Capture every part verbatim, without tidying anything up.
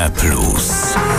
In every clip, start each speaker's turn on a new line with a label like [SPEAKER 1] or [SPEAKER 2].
[SPEAKER 1] Media Plus.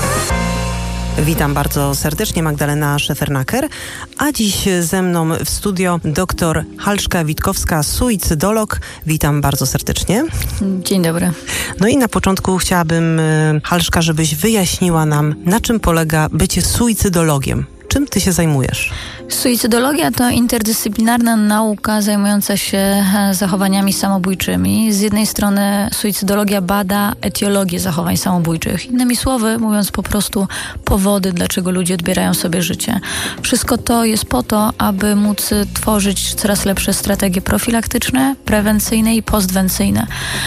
[SPEAKER 2] Witam bardzo serdecznie, Magdalena Szefernaker, a dziś ze mną w studio dr Halszka Witkowska, suicydolog. Witam bardzo serdecznie.
[SPEAKER 3] Dzień dobry.
[SPEAKER 2] No i na początku chciałabym, Halszka, żebyś wyjaśniła nam, na czym polega bycie suicydologiem. Czym ty się zajmujesz?
[SPEAKER 3] Suicydologia to interdyscyplinarna nauka zajmująca się zachowaniami samobójczymi. Z jednej strony suicydologia bada etiologię zachowań samobójczych. Innymi słowy, mówiąc po prostu, powody, dlaczego ludzie odbierają sobie życie. Wszystko to jest po to, aby móc tworzyć coraz lepsze strategie profilaktyczne, prewencyjne i postwencyjne.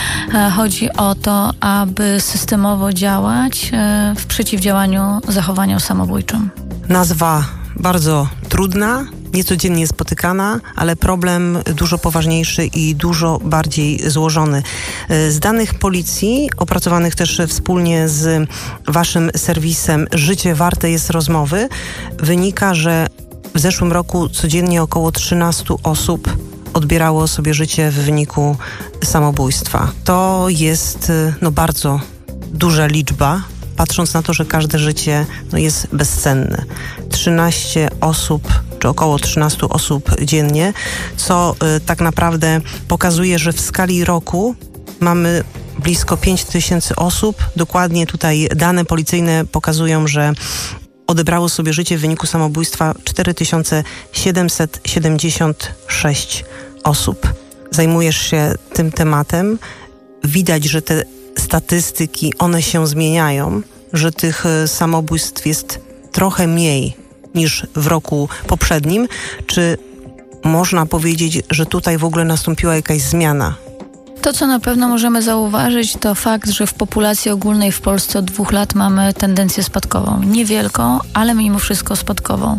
[SPEAKER 3] Chodzi o to, aby systemowo działać w przeciwdziałaniu zachowaniom samobójczym.
[SPEAKER 2] Nazwa bardzo trudna, niecodziennie spotykana, ale problem dużo poważniejszy i dużo bardziej złożony. Z danych policji, opracowanych też wspólnie z waszym serwisem Życie warte jest rozmowy, wynika, że w zeszłym roku codziennie około trzynaście osób odbierało sobie życie w wyniku samobójstwa. To jest no, bardzo duża liczba, patrząc na to, że każde życie no, jest bezcenne. trzynaście osób, czy około trzynaście osób dziennie, co y, tak naprawdę pokazuje, że w skali roku mamy blisko pięć tysięcy osób. Dokładnie tutaj dane policyjne pokazują, że odebrało sobie życie w wyniku samobójstwa cztery tysiące siedemset siedemdziesiąt sześć osób. Zajmujesz się tym tematem. Widać, że te statystyki, one się zmieniają, że tych samobójstw jest trochę mniej niż w roku poprzednim. Czy można powiedzieć, że tutaj w ogóle nastąpiła jakaś zmiana?
[SPEAKER 3] To, co na pewno możemy zauważyć, to fakt, że w populacji ogólnej w Polsce od dwóch lat mamy tendencję spadkową. Niewielką, ale mimo wszystko spadkową.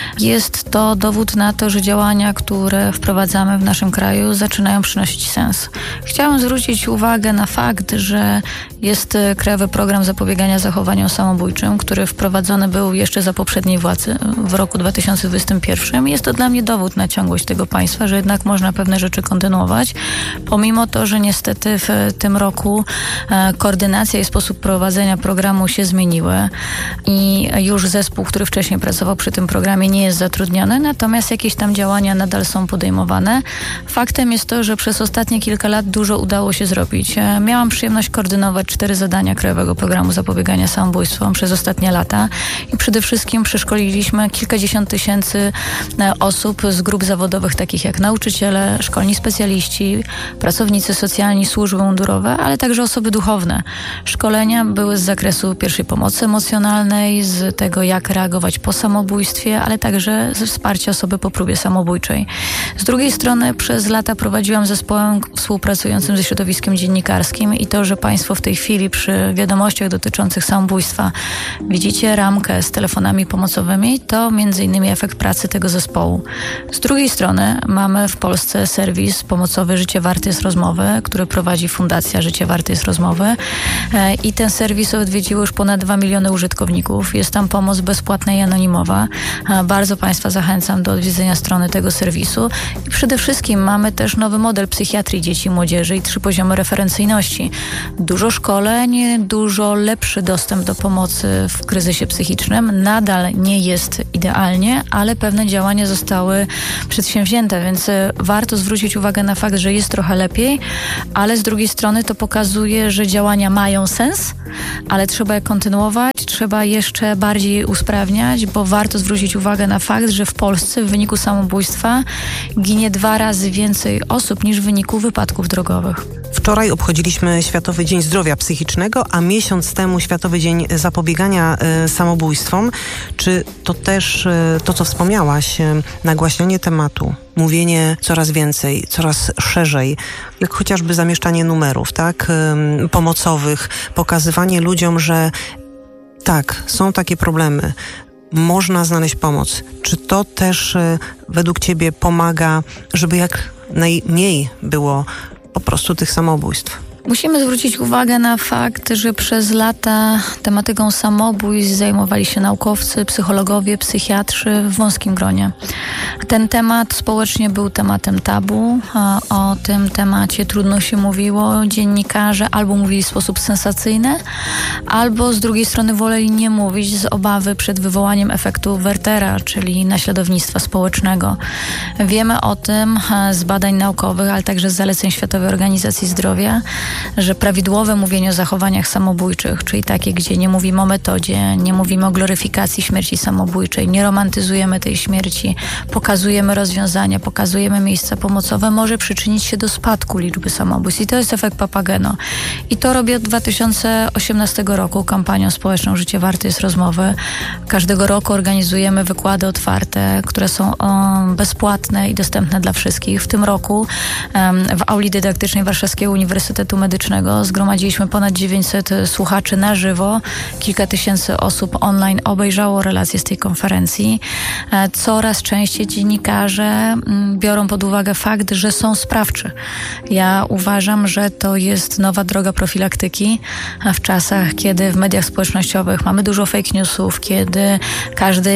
[SPEAKER 3] Jest to dowód na to, że działania, które wprowadzamy w naszym kraju, zaczynają przynosić sens. Chciałam zwrócić uwagę na fakt, że jest Krajowy Program Zapobiegania Zachowaniom Samobójczym, który wprowadzony był jeszcze za poprzedniej władzy w roku dwa tysiące dwudziestym pierwszym. Jest to dla mnie dowód na ciągłość tego państwa, że jednak można pewne rzeczy kontynuować, pomimo to, że niestety w tym roku e, koordynacja i sposób prowadzenia programu się zmieniły i już zespół, który wcześniej pracował przy tym programie, nie jest zatrudniony, natomiast jakieś tam działania nadal są podejmowane. Faktem jest to, że przez ostatnie kilka lat dużo udało się zrobić. E, miałam przyjemność koordynować cztery zadania Krajowego Programu Zapobiegania Samobójstwom przez ostatnie lata i przede wszystkim przeszkoliliśmy kilkadziesiąt tysięcy e, osób z grup zawodowych, takich jak nauczyciele, szkolni specjaliści, pracownicy socjalni, służby mundurowe, ale także osoby duchowne. Szkolenia były z zakresu pierwszej pomocy emocjonalnej, z tego, jak reagować po samobójstwie, ale także ze wsparcia osoby po próbie samobójczej. Z drugiej strony przez lata prowadziłam zespołem współpracującym ze środowiskiem dziennikarskim i to, że Państwo w tej chwili przy wiadomościach dotyczących samobójstwa widzicie ramkę z telefonami pomocowymi, to między innymi efekt pracy tego zespołu. Z drugiej strony mamy w Polsce serwis pomocowy Życie warte jest rozmowy, który prowadzi Fundacja Życie warte jest rozmowy i ten serwis odwiedziło już ponad dwa miliony użytkowników. Jest tam pomoc bezpłatna i anonimowa. Bardzo Państwa zachęcam do odwiedzenia strony tego serwisu i przede wszystkim mamy też nowy model psychiatrii dzieci i młodzieży i trzy poziomy referencyjności. Dużo szkoleń, dużo lepszy dostęp do pomocy w kryzysie psychicznym. Nadal nie jest idealnie, ale pewne działania zostały przedsięwzięte, więc warto zwrócić uwagę na fakt, że jest trochę lepiej, ale z drugiej strony to pokazuje, że działania mają sens, ale trzeba je kontynuować, trzeba jeszcze bardziej usprawniać, bo warto zwrócić uwagę na fakt, że w Polsce w wyniku samobójstwa ginie dwa razy więcej osób niż w wyniku wypadków drogowych.
[SPEAKER 2] Wczoraj obchodziliśmy Światowy Dzień Zdrowia Psychicznego, a miesiąc temu Światowy Dzień Zapobiegania y, Samobójstwom. Czy to też y, to, co wspomniałaś, y, nagłaśnianie tematu, mówienie coraz więcej, coraz szerzej, jak chociażby zamieszczanie numerów, tak, y, pomocowych, pokazywanie ludziom, że tak, są takie problemy, można znaleźć pomoc. Czy to też y, według Ciebie pomaga, żeby jak najmniej było po prostu tych samobójstw?
[SPEAKER 3] Musimy zwrócić uwagę na fakt, że przez lata tematyką samobójstw zajmowali się naukowcy, psychologowie, psychiatrzy w wąskim gronie. Ten temat społecznie był tematem tabu. O tym temacie trudno się mówiło. Dziennikarze albo mówili w sposób sensacyjny, albo z drugiej strony woleli nie mówić z obawy przed wywołaniem efektu Wertera, czyli naśladownictwa społecznego. Wiemy o tym z badań naukowych, ale także z zaleceń Światowej Organizacji Zdrowia, że prawidłowe mówienie o zachowaniach samobójczych, czyli takie, gdzie nie mówimy o metodzie, nie mówimy o gloryfikacji śmierci samobójczej, nie romantyzujemy tej śmierci, pokazujemy rozwiązania, pokazujemy miejsca pomocowe, może przyczynić się do spadku liczby samobójstw. I to jest efekt Papageno. I to robię od dwa tysiące osiemnastego roku kampanią społeczną Życie warte jest rozmowy. Każdego roku organizujemy wykłady otwarte, które są o, bezpłatne i dostępne dla wszystkich. W tym roku um, w auli dydaktycznej Warszawskiego Uniwersytetu Medycznego zgromadziliśmy ponad dziewięćset słuchaczy na żywo. Kilka tysięcy osób online obejrzało relacje z tej konferencji. E, coraz częściej dziennikarze m, biorą pod uwagę fakt, że są sprawczy. Ja uważam, że to jest nowa droga profilaktyki w czasach, kiedy w mediach społecznościowych mamy dużo fake newsów, kiedy każdy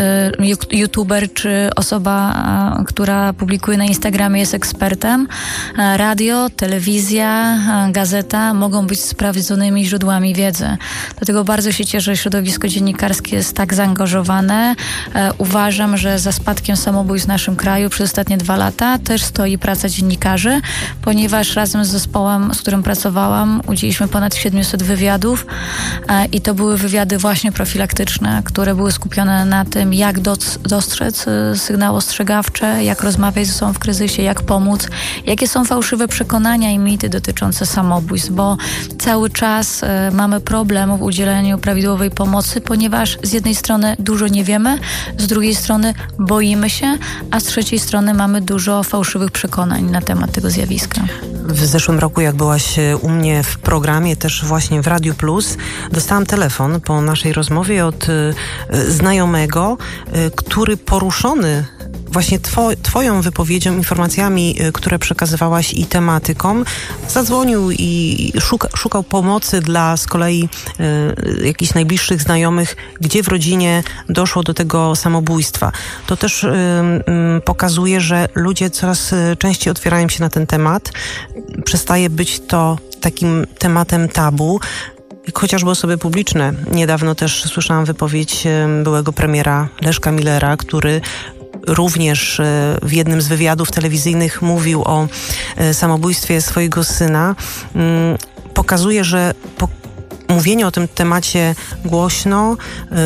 [SPEAKER 3] y, youtuber czy osoba, y, która publikuje na Instagramie jest ekspertem. Y, radio, telewizja, y, gazeta mogą być sprawdzonymi źródłami wiedzy. Dlatego bardzo się cieszę, że środowisko dziennikarskie jest tak zaangażowane. Y, uważam, że za spadkiem samobójstw w naszym kraju przez ostatnie dwa lata też stoi praca dziennikarzy, ponieważ razem z zespołem, z którym pracowałam, udzieliliśmy ponad siedemset wywiadów e, i to były wywiady właśnie profilaktyczne, które były skupione na tym, jak doc- dostrzec y, sygnały ostrzegawcze, jak rozmawiać ze sobą w kryzysie, jak pomóc, jakie są fałszywe przekonania i mity dotyczące samobójstw, bo cały czas y, mamy problem w udzieleniu prawidłowej pomocy, ponieważ z jednej strony dużo nie wiemy, z drugiej strony boimy się, a z trzeciej strony mamy dużo fałszywych przekonań na temat tego zjawiska.
[SPEAKER 2] W zeszłym roku, jak byłaś u mnie w programie, też właśnie w Radiu Plus, dostałam telefon po naszej rozmowie od y, znajomego, y, który poruszony właśnie two, twoją wypowiedzią, informacjami, y, które przekazywałaś i tematyką, zadzwonił i szuka, szukał pomocy dla z kolei y, jakichś najbliższych znajomych, gdzie w rodzinie doszło do tego samobójstwa. To też y, y, pokazuje, że ludzie coraz częściej otwierają się na ten temat. Przestaje być to takim tematem tabu. Chociażby osoby publiczne. Niedawno też słyszałam wypowiedź byłego premiera Leszka Millera, który również w jednym z wywiadów telewizyjnych mówił o samobójstwie swojego syna. Pokazuje, że po mówienie o tym temacie głośno,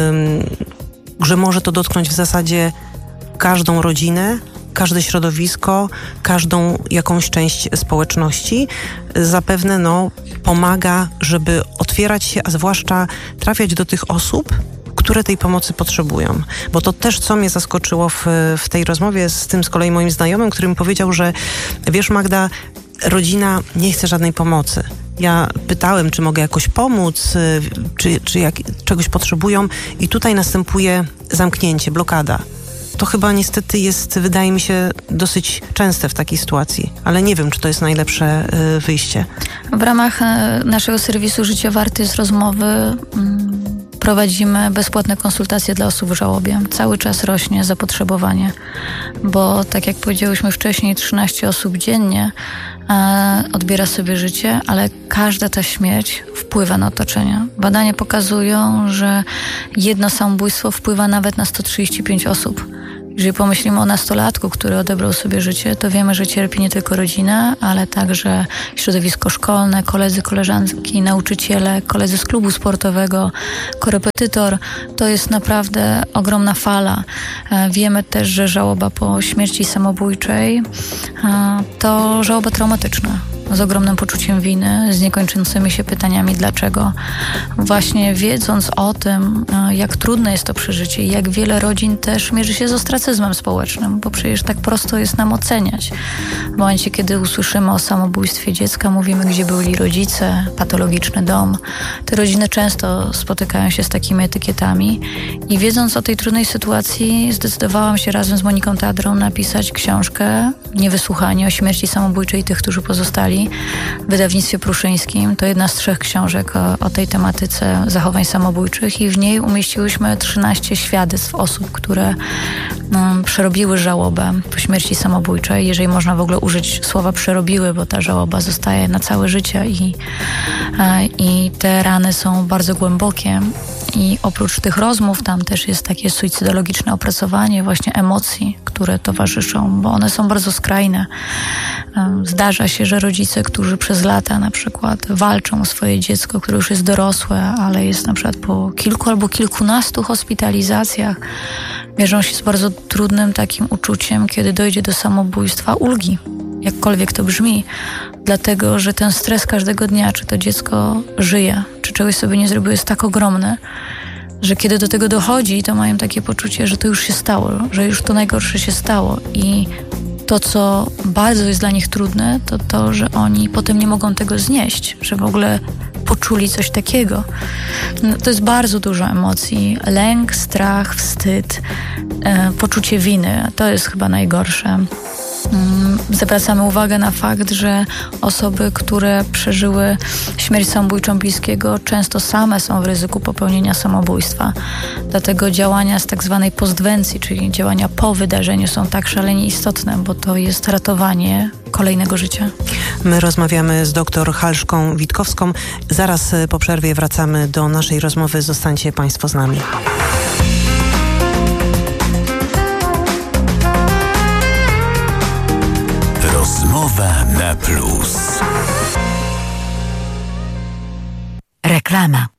[SPEAKER 2] że może to dotknąć w zasadzie każdą rodzinę, każde środowisko, każdą jakąś część społeczności, zapewne no, pomaga, żeby otwierać się, a zwłaszcza trafiać do tych osób, które tej pomocy potrzebują. Bo to też, co mnie zaskoczyło w, w tej rozmowie z tym z kolei moim znajomym, który mi powiedział, że wiesz, Magda, rodzina nie chce żadnej pomocy. Ja pytałem, czy mogę jakoś pomóc, czy, czy jak, czegoś potrzebują i tutaj następuje zamknięcie, blokada. To chyba niestety jest, wydaje mi się, dosyć częste w takiej sytuacji, ale nie wiem, czy to jest najlepsze y, wyjście.
[SPEAKER 3] W ramach y, naszego serwisu Życie warte jest rozmowy. Y, prowadzimy bezpłatne konsultacje dla osób w żałobie. Cały czas rośnie zapotrzebowanie, bo tak jak powiedziałyśmy wcześniej, trzynaście osób dziennie y, odbiera sobie życie, ale każda ta śmierć wpływa na otoczenie. Badania pokazują, że jedno samobójstwo wpływa nawet na sto trzydzieści pięć osób. Jeżeli pomyślimy o nastolatku, który odebrał sobie życie, to wiemy, że cierpi nie tylko rodzina, ale także środowisko szkolne, koledzy, koleżanki, nauczyciele, koledzy z klubu sportowego, korepetytor. To jest naprawdę ogromna fala. Wiemy też, że żałoba po śmierci samobójczej to żałoba traumatyczna, z ogromnym poczuciem winy, z niekończącymi się pytaniami dlaczego. Właśnie wiedząc o tym, jak trudne jest to przeżycie i jak wiele rodzin też mierzy się z ostracyzmem społecznym, bo przecież tak prosto jest nam oceniać. W momencie, kiedy usłyszymy o samobójstwie dziecka, mówimy, gdzie byli rodzice, patologiczny dom. Te rodziny często spotykają się z takimi etykietami i wiedząc o tej trudnej sytuacji, zdecydowałam się razem z Moniką Tadrą napisać książkę Niewysłuchani o śmierci samobójczej tych, którzy pozostali. Wrocławi w wydawnictwie Pruszyńskim. To jedna z trzech książek o, o tej tematyce zachowań samobójczych i w niej umieściłyśmy trzynaście świadectw osób, które um, przerobiły żałobę po śmierci samobójczej. Jeżeli można w ogóle użyć słowa przerobiły, bo ta żałoba zostaje na całe życie i, e, i te rany są bardzo głębokie. I oprócz tych rozmów tam też jest takie suicydologiczne opracowanie właśnie emocji, które towarzyszą, bo one są bardzo skrajne. Zdarza się, że rodzice, którzy przez lata na przykład walczą o swoje dziecko, które już jest dorosłe, ale jest na przykład po kilku albo kilkunastu hospitalizacjach, mierzą się z bardzo trudnym takim uczuciem, kiedy dojdzie do samobójstwa, ulgi, jakkolwiek to brzmi, dlatego, że ten stres każdego dnia, czy to dziecko żyje, czy czegoś sobie nie zrobiło, jest tak ogromny, że kiedy do tego dochodzi, to mają takie poczucie, że to już się stało, że już to najgorsze się stało i to, co bardzo jest dla nich trudne, to to, że oni potem nie mogą tego znieść, że w ogóle poczuli coś takiego. No, to jest bardzo dużo emocji. Lęk, strach, wstyd, e, poczucie winy. To jest chyba najgorsze. Zwracamy uwagę na fakt, że osoby, które przeżyły śmierć samobójczą bliskiego, często same są w ryzyku popełnienia samobójstwa. Dlatego działania z tak zwanej postwencji, czyli działania po wydarzeniu, są tak szalenie istotne, bo to jest ratowanie kolejnego życia.
[SPEAKER 2] My rozmawiamy z doktor Halszką Witkowską. Zaraz po przerwie wracamy do naszej rozmowy. Zostańcie Państwo z nami.
[SPEAKER 1] Rozmowa na plus.
[SPEAKER 4] Reklama.